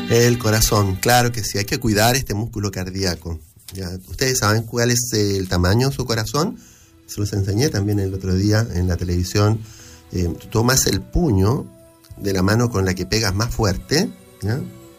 El corazón, claro que sí, hay que cuidar este músculo cardíaco. ¿Ya? ¿Ustedes saben cuál es el tamaño de su corazón? Se los enseñé también el otro día en la televisión. Tú tomas el puño de la mano con la que pegas más fuerte, ¿ya?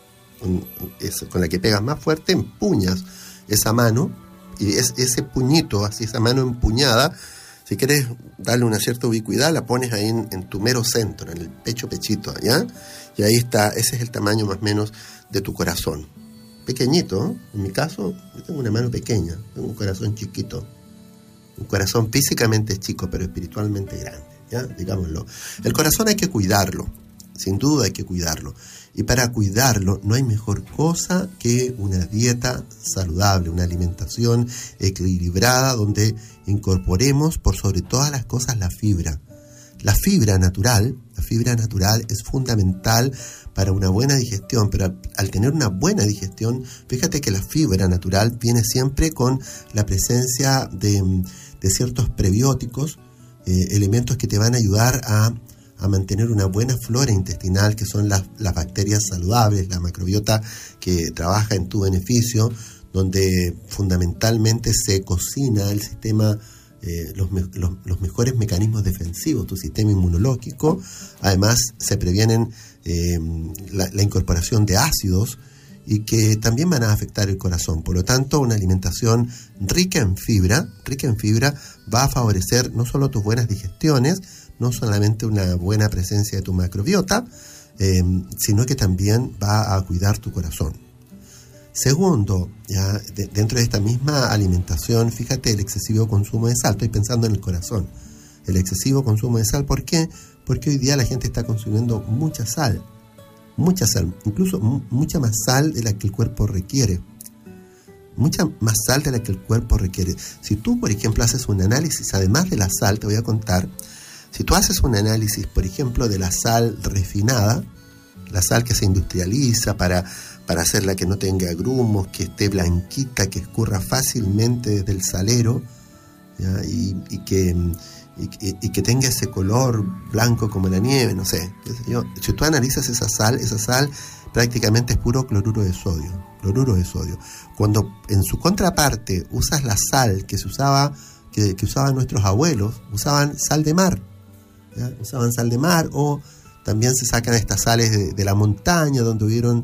Con la que pegas más fuerte, empuñas esa mano, y ese puñito, así esa mano empuñada, si quieres darle una cierta ubicuidad, la pones ahí en tu mero centro, en el pechito, ¿ya? Y ahí está, ese es el tamaño más o menos de tu corazón. Pequeñito, ¿eh? En mi caso, yo tengo una mano pequeña, tengo un corazón chiquito. Un corazón físicamente chico, pero espiritualmente grande, ¿ya? Digámoslo. El corazón hay que cuidarlo, sin duda hay que cuidarlo. Y para cuidarlo no hay mejor cosa que una dieta saludable, una alimentación equilibrada donde incorporemos por sobre todas las cosas la fibra. La fibra natural es fundamental para una buena digestión, pero al tener una buena digestión, fíjate que la fibra natural viene siempre con la presencia de ciertos prebióticos, elementos que te van a ayudar a mantener una buena flora intestinal, que son las bacterias saludables, la macrobiota que trabaja en tu beneficio, donde fundamentalmente se cocina el sistema, los mejores mecanismos defensivos, tu sistema inmunológico. Además se previenen la incorporación de ácidos y que también van a afectar el corazón. Por lo tanto, una alimentación rica en fibra va a favorecer no solo tus buenas digestiones, no solamente una buena presencia de tu macrobiota, sino que también va a cuidar tu corazón. Segundo, ya dentro de esta misma alimentación, fíjate el excesivo consumo de sal. Estoy pensando en el corazón. El excesivo consumo de sal, ¿por qué? Porque hoy día la gente está consumiendo mucha sal, incluso mucha más sal de la que el cuerpo requiere. Mucha más sal de la que el cuerpo requiere. Si tú, por ejemplo, haces un análisis, además de la sal, te voy a contar, si tú haces un análisis, por ejemplo, de la sal refinada, la sal que se industrializa para hacerla que no tenga grumos, que esté blanquita, que escurra fácilmente desde el salero, ¿ya? Y que tenga ese color blanco como la nieve, no sé. Si tú analizas esa sal prácticamente es puro cloruro de sodio. Cuando en su contraparte usas la sal que se usaba, que usaban nuestros abuelos, usaban sal de mar, ¿ya? Usaban sal de mar, o también se sacan estas sales de la montaña donde hubieron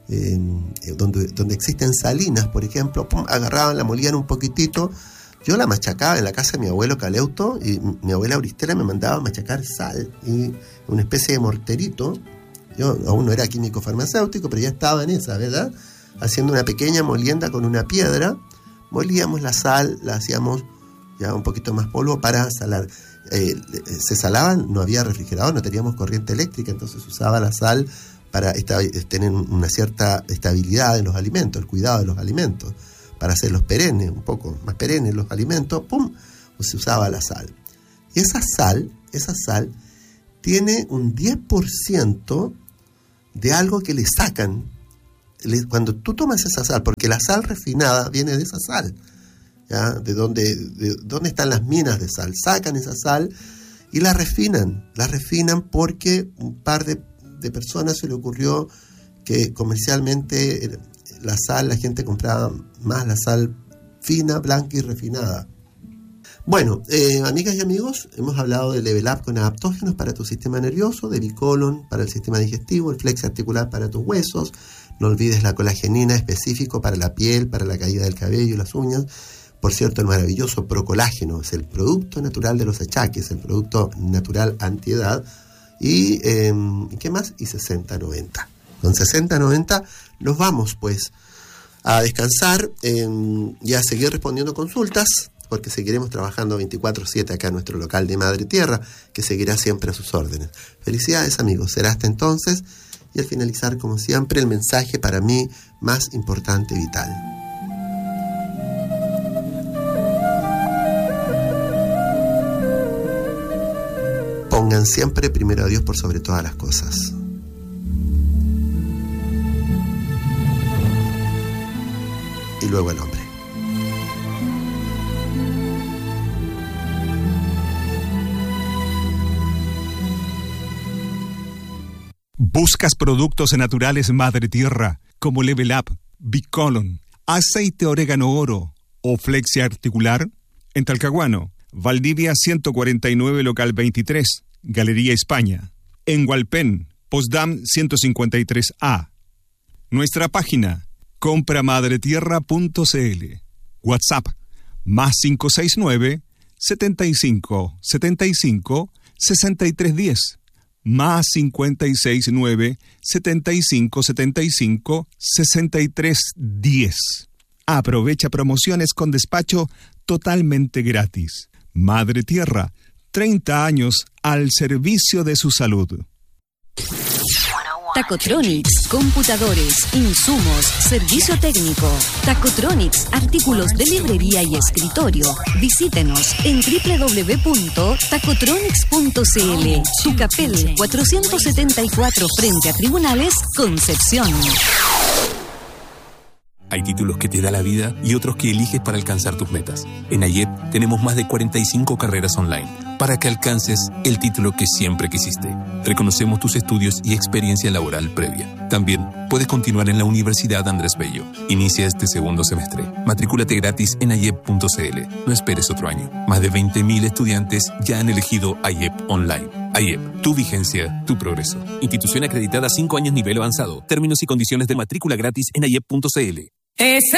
donde existen salinas, por ejemplo, agarraban, la molían un poquitito. Yo la machacaba en la casa de mi abuelo Caleuto, y mi abuela Auristela me mandaba a machacar sal, y una especie de morterito. Yo aún no era químico farmacéutico, pero ya estaba en esa, ¿verdad? Haciendo una pequeña molienda con una piedra, molíamos la sal, la hacíamos ya un poquito más polvo para salar. Se salaban, no había refrigerador, no teníamos corriente eléctrica, entonces usaba la sal para tener una cierta estabilidad en los alimentos, el cuidado de los alimentos, para hacerlos perennes, un poco más perennes los alimentos, se usaba la sal. Y esa sal tiene un 10% de algo que le sacan cuando tú tomas esa sal, porque la sal refinada viene de esa sal, ¿ya? ¿De dónde están las minas de sal? Sacan esa sal y la refinan porque un par de personas se le ocurrió que comercialmente la gente compraba más la sal fina, blanca y refinada. Bueno, amigas y amigos, hemos hablado de Level Up con adaptógenos para tu sistema nervioso, de Bicolon para el sistema digestivo, el Flex articular para tus huesos. No olvides la colagenina, específico para la piel, para la caída del cabello y las uñas. Por cierto, el maravilloso Procolágeno es el producto natural de los achaques, el producto natural antiedad. Y ¿qué más? Y 60-90. Con 60-90 nos vamos pues a descansar y a seguir respondiendo consultas, porque seguiremos trabajando 24/7 acá en nuestro local de Madre Tierra, que seguirá siempre a sus órdenes. Felicidades, amigos, será hasta entonces. Y al finalizar, como siempre, el mensaje para mí más importante y vital. Pongan siempre primero a Dios por sobre todas las cosas. Y luego al hombre. ¿Buscas productos naturales Madre Tierra como Level Up, Bicolon, aceite orégano oro o flexia articular? En Talcahuano, Valdivia 149 local 23, Galería España. En Hualpén, Postdam 153A. Nuestra página, compramadretierra.cl. WhatsApp, más 569 75 75 6310. Más 569 75 75 6310. Aprovecha promociones con despacho totalmente gratis. Madre Tierra, 30 años al servicio de su salud. Tacotronics, computadores, insumos, servicio técnico. Tacotronics, artículos de librería y escritorio. Visítenos en www.tacotronics.cl. Tucapel 474 frente a Tribunales, Concepción. Hay títulos que te da la vida y otros que eliges para alcanzar tus metas. En AYEP tenemos más de 45 carreras online para que alcances el título que siempre quisiste. Reconocemos tus estudios y experiencia laboral previa. También puedes continuar en la Universidad Andrés Bello. Inicia este segundo semestre. Matricúlate gratis en ayep.cl. No esperes otro año. Más de 20.000 estudiantes ya han elegido AYEP Online. AYEP, tu vigencia, tu progreso. Institución acreditada 5 años nivel avanzado. Términos y condiciones de matrícula gratis en ayep.cl.